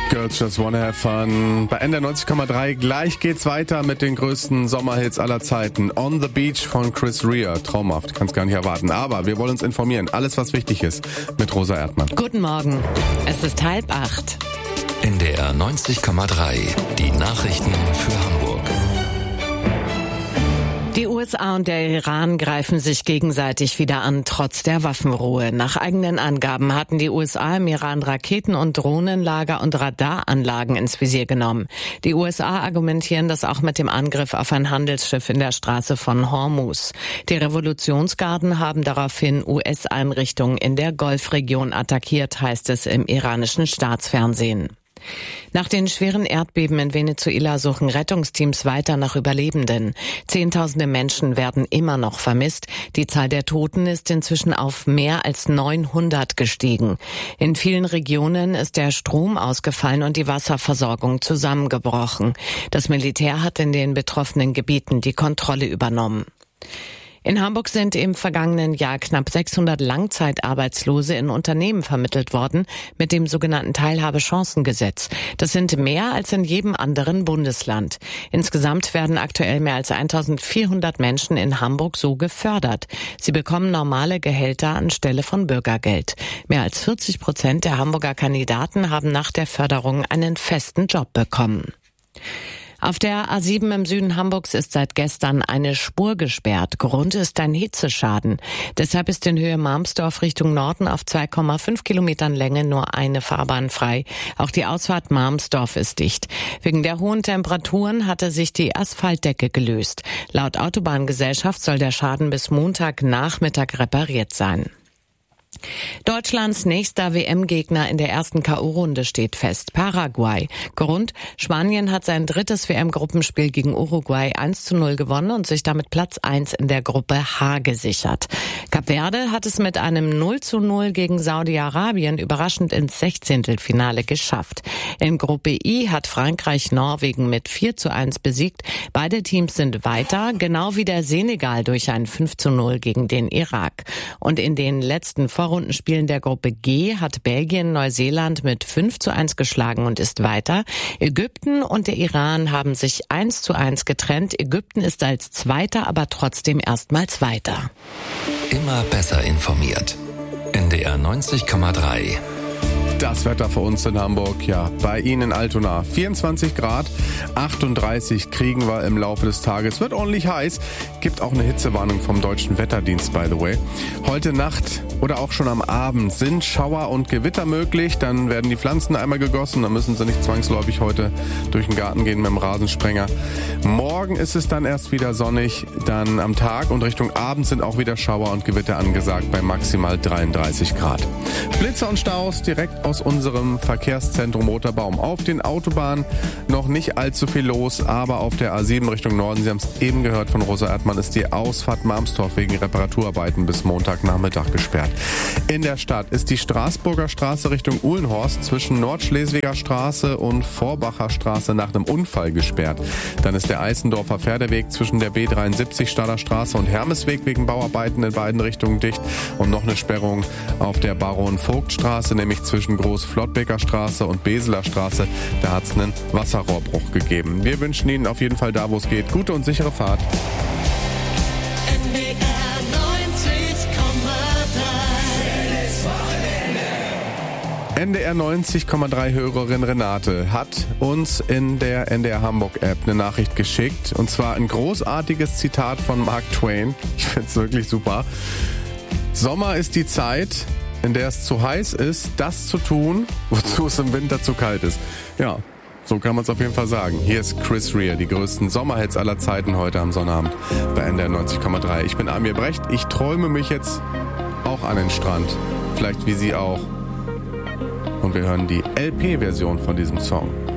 Girls Just Wanna Have Fun. Bei NDR 90,3 gleich geht's weiter mit den größten Sommerhits aller Zeiten. On the Beach von Chris Rea. Traumhaft, kann's gar nicht erwarten. Aber wir wollen uns informieren. Alles, was wichtig ist, mit Rosa Erdmann. Guten Morgen. Es ist 7:30. NDR 90,3. Die Nachrichten für Hamburg. Die USA und der Iran greifen sich gegenseitig wieder an, trotz der Waffenruhe. Nach eigenen Angaben hatten die USA im Iran Raketen- und Drohnenlager und Radaranlagen ins Visier genommen. Die USA argumentieren das auch mit dem Angriff auf ein Handelsschiff in der Straße von Hormuz. Die Revolutionsgarden haben daraufhin US-Einrichtungen in der Golfregion attackiert, heißt es im iranischen Staatsfernsehen. Nach den schweren Erdbeben in Venezuela suchen Rettungsteams weiter nach Überlebenden. Zehntausende Menschen werden immer noch vermisst. Die Zahl der Toten ist inzwischen auf mehr als 900 gestiegen. In vielen Regionen ist der Strom ausgefallen und die Wasserversorgung zusammengebrochen. Das Militär hat in den betroffenen Gebieten die Kontrolle übernommen. In Hamburg sind im vergangenen Jahr knapp 600 Langzeitarbeitslose in Unternehmen vermittelt worden mit dem sogenannten Teilhabechancengesetz. Das sind mehr als in jedem anderen Bundesland. Insgesamt werden aktuell mehr als 1400 Menschen in Hamburg so gefördert. Sie bekommen normale Gehälter anstelle von Bürgergeld. Mehr als 40% der Hamburger Kandidaten haben nach der Förderung einen festen Job bekommen. Auf der A7 im Süden Hamburgs ist seit gestern eine Spur gesperrt. Grund ist ein Hitzeschaden. Deshalb ist in Höhe Malmsdorf Richtung Norden auf 2,5 Kilometern Länge nur eine Fahrbahn frei. Auch die Ausfahrt Malmsdorf ist dicht. Wegen der hohen Temperaturen hatte sich die Asphaltdecke gelöst. Laut Autobahngesellschaft soll der Schaden bis Montagnachmittag repariert sein. Deutschlands nächster WM-Gegner in der ersten K.O.-Runde steht fest: Paraguay. Grund: Spanien hat sein drittes WM-Gruppenspiel gegen Uruguay 1:0 gewonnen und sich damit Platz 1 in der Gruppe H gesichert. Kap Verde hat es mit einem 0:0 gegen Saudi-Arabien überraschend ins 16. geschafft. In Gruppe I hat Frankreich Norwegen mit 4:1 besiegt. Beide Teams sind weiter, genau wie der Senegal durch ein 5:0 gegen den Irak. Und in den letzten Vorrundenspielen der Gruppe G hat Belgien Neuseeland mit 5:1 geschlagen und ist weiter. Ägypten und der Iran haben sich 1:1 getrennt. Ägypten ist als Zweiter, aber trotzdem erstmals weiter. Immer besser informiert. NDR 90,3. Das Wetter für uns in Hamburg, ja, bei Ihnen in Altona. 24 Grad, 38 kriegen wir im Laufe des Tages. Wird ordentlich heiß. Gibt auch eine Hitzewarnung vom Deutschen Wetterdienst, by the way. Heute Nacht oder auch schon am Abend sind Schauer und Gewitter möglich. Dann werden die Pflanzen einmal gegossen. Dann müssen Sie nicht zwangsläufig heute durch den Garten gehen mit dem Rasensprenger. Morgen ist es dann erst wieder sonnig. Dann am Tag und Richtung Abend sind auch wieder Schauer und Gewitter angesagt bei maximal 33 Grad. Blitze und Staus direkt aus unserem Verkehrszentrum Roter Baum. Auf den Autobahnen noch nicht allzu viel los, aber auf der A7 Richtung Norden, Sie haben es eben gehört von Rosa Erdmann, ist die Ausfahrt Malmsdorf wegen Reparaturarbeiten bis Montagnachmittag gesperrt. In der Stadt ist die Straßburger Straße Richtung Uhlenhorst zwischen Nordschleswiger Straße und Vorbacher Straße nach einem Unfall gesperrt. Dann ist der Eisendorfer Pferdeweg zwischen der B73 Stader Straße und Hermesweg wegen Bauarbeiten in beiden Richtungen dicht und noch eine Sperrung auf der Baron-Vogt-Straße, nämlich zwischen Groß-Flottbeker Straße und Beseler Straße. Da hat es einen Wasserrohrbruch gegeben. Wir wünschen Ihnen auf jeden Fall da, wo es geht, gute und sichere Fahrt. NDR 90,3 Hörerin Renate hat uns in der NDR Hamburg App eine Nachricht geschickt. Und zwar ein großartiges Zitat von Mark Twain. Ich finde es wirklich super. Sommer ist die Zeit, in der es zu heiß ist, das zu tun, wozu es im Winter zu kalt ist. Ja, so kann man es auf jeden Fall sagen. Hier ist Chris Rea, die größten Sommerhits aller Zeiten heute am Sonnabend bei NDR 90,3. Ich bin Amir Brecht. Ich träume mich jetzt auch an den Strand. Vielleicht wie Sie auch. Und wir hören die LP-Version von diesem Song.